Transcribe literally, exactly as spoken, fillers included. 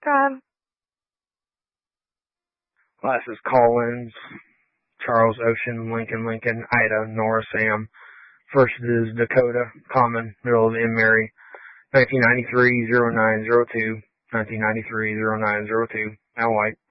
God. Classes Collins, Charles Ocean, Lincoln, Lincoln, Ida, Nora, Sam. First is Dakota, Common, middle of M. Mary. nineteen ninety-three, oh nine oh two. nineteen ninety-three, oh nine oh two. Al White.